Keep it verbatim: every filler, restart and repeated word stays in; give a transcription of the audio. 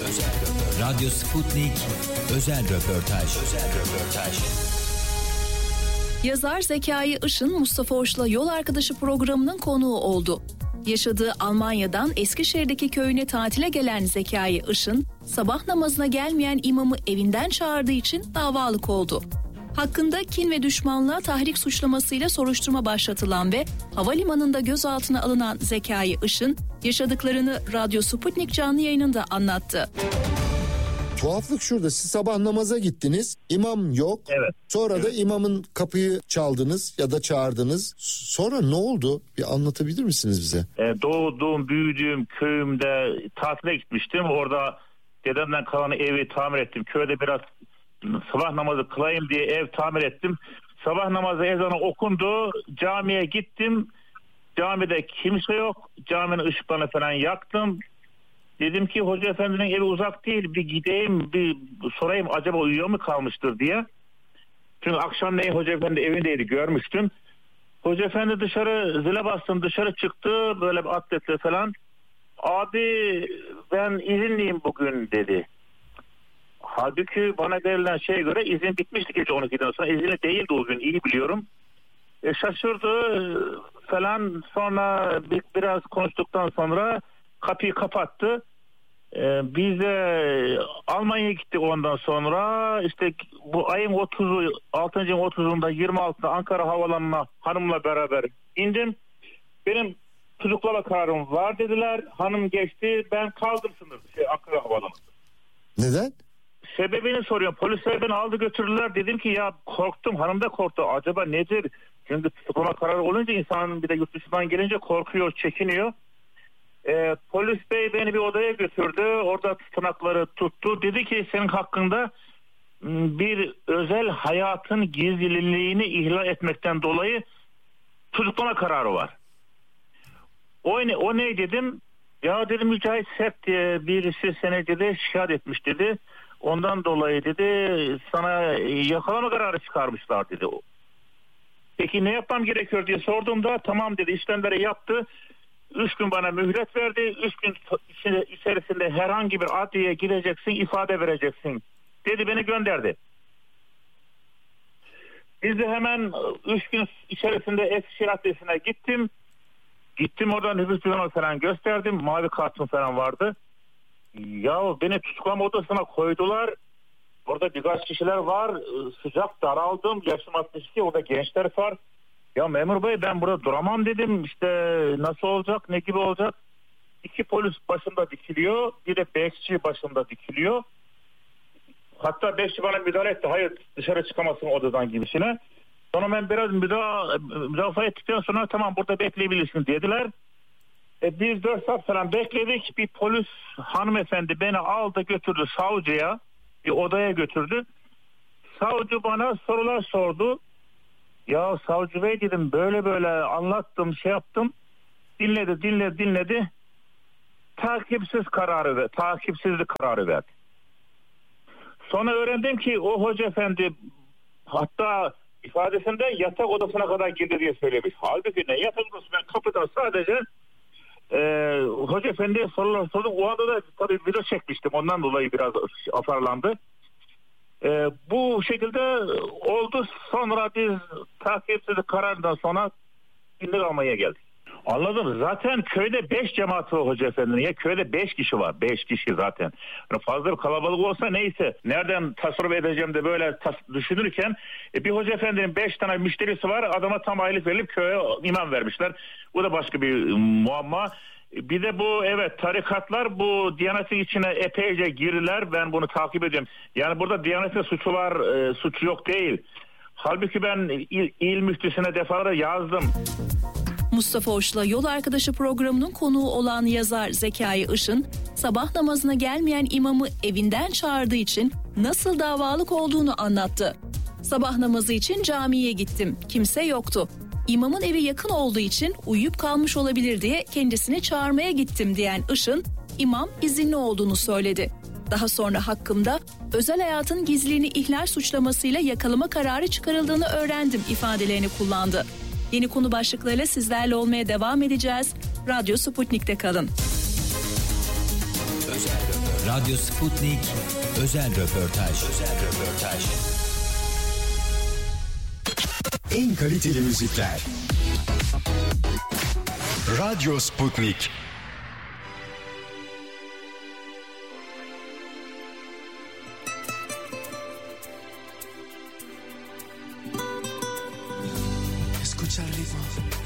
Özel röportaj. Radyo Sputnik özel röportaj. Özel röportaj. Yazar Zekai Işın, Mustafa Hoş'la Yol Arkadaşı programının konuğu oldu. Yaşadığı Almanya'dan Eskişehir'deki köyüne tatile gelen Zekai Işın, sabah namazına gelmeyen imamı evinden çağırdığı için davalık oldu. Hakkında kin ve düşmanlığa tahrik suçlamasıyla soruşturma başlatılan ve havalimanında gözaltına alınan Zekai Işın, yaşadıklarını Radyo Sputnik canlı yayınında anlattı. Tuhaflık şurada, siz sabah namaza gittiniz, imam yok. Evet. Sonra evet. da imamın kapıyı çaldınız ya da çağırdınız. Sonra ne oldu? Bir anlatabilir misiniz bize? E, doğduğum, büyüdüğüm köyümde tatile gitmiştim. Orada dedemden kalan evi tamir ettim. Köyde biraz sabah namazı kılayım diye ev tamir ettim. Sabah namazı ezanı okundu. Camiye gittim. Camide kimse yok. Caminin ışıklarını falan yaktım. Dedim ki Hoca Efendi'nin evi uzak değil, bir gideyim bir sorayım acaba uyuyor mu kalmıştır diye. Çünkü akşamleyin Hoca Efendi evindeydi, görmüştüm. Hoca Efendi dışarı zile bastım, dışarı çıktı böyle bir atletle falan. Abi ben izinliyim bugün dedi. Halbuki bana verilen şeye göre izin bitmişti gece on ikiden sonra. İzinli değildi o gün, iyi biliyorum. E, şaşırdı falan, sonra bir, biraz konuştuktan sonra kapıyı kapattı. Ee, biz de Almanya'ya gittik ondan sonra. İşte bu ayın otuzu, altıncı otuzunda yirmi altıda Ankara Havalanı'na hanımla beraber indim. Benim çocuklarla kararım var dediler. Hanım geçti, ben kaldım sınırda şey, Ankara Havalanı'nda. Neden? Sebebini soruyorum. Polisler beni aldı götürdüler. Dedim ki ya korktum, hanım da korktu. Acaba nedir? Çünkü tutuklama kararı olunca insan bir de yurt dışından gelince korkuyor, çekiniyor. Ee, polis bey beni bir odaya götürdü. Orada tutanakları tuttu. Dedi ki senin hakkında bir özel hayatın gizliliğini ihlal etmekten dolayı tutuklama kararı var. O ne, o ne dedim? Ya dedim Mücahit Sert diye birisi seni dedi şikayet etmiş dedi. Ondan dolayı dedi sana yakalama kararı çıkarmışlar dedi. Peki ne yapmam gerekiyor diye sorduğumda tamam dedi, işlemleri yaptı. Üç gün bana mühlet verdi. Üç gün içerisinde herhangi bir adliyeye gideceksin, ifade vereceksin dedi, beni gönderdi. Biz de hemen üç gün içerisinde Eskişehir Adliyesi'ne gittim. Gittim oradan nüfus cüzdanı falan gösterdim. Mavi kartım falan vardı. Ya beni tutuklama odasına koydular. Orada birkaç kişiler var. Sıcak, daraldım. Yaşım altmış iki, orada gençler var. Ya memur bey ben burada duramam dedim. İşte nasıl olacak, ne gibi olacak? İki polis başında dikiliyor. Bir de bekçi başında dikiliyor. Hatta bekçi bana müdahale etti. Hayır dışarı çıkamazsın odadan gibisine. Sonra ben biraz müdafaa, müdafaa ettikten sonra tamam burada bekleyebilirsin dediler. E, biz dört saat falan bekledik. Bir polis hanımefendi beni aldı götürdü savcıya. Bir odaya götürdü. Savcı bana sorular sordu. Ya savcı bey dedim böyle böyle anlattım şey yaptım. Dinledi dinledi dinledi. Takipsiz kararı ver, takipsizlik kararı verdi. Sonra öğrendim ki o hoca efendi hatta ifadesinde yatak odasına kadar girdi diye söylemiş. Halbuki ne yatak odası, ben kapıdan sadece e, hoca efendiye sorular sordum. O anda da tabii video çekmiştim, ondan dolayı biraz afarlandı. Ee, bu şekilde oldu. Sonra biz takipsizlik kararından sonra binlik almaya geldik. Anladım. Zaten köyde beş cemaat var Hoca Efendi'nin. Ya köyde beş kişi var. Beş kişi zaten. Yani fazla bir kalabalık olsa neyse. Nereden tasarruf edeceğim de böyle tas- düşünürken e, bir Hoca Efendi'nin beş tane müşterisi var. Adama tam aylık verilip köye imam vermişler. Bu da başka bir muamma. Bir de bu evet tarikatlar bu Diyanet'in içine epeyce girdiler. Ben bunu takip ediyorum. Yani burada Diyanet'in suçu var, e, suçu yok değil. Halbuki ben il, il müftüsüne defalarca yazdım. Mustafa Hoş'la Yol Arkadaşı programının konuğu olan yazar Zekai Işın, sabah namazına gelmeyen imamı evinden çağırdığı için nasıl davalık olduğunu anlattı. Sabah namazı için camiye gittim, kimse yoktu. İmamın evi yakın olduğu için uyuyup kalmış olabilir diye kendisini çağırmaya gittim diyen Işın, imam izinli olduğunu söyledi. Daha sonra hakkımda özel hayatın gizliliğini ihlal suçlamasıyla yakalama kararı çıkarıldığını öğrendim ifadelerini kullandı. Yeni konu başlıklarıyla sizlerle olmaya devam edeceğiz. Radyo Sputnik'te kalın. Özel Radyo Sputnik özel röportaj. Özel röportaj. En kaliteli müzikler. Radyo Sputnik. Escucha el ritmo.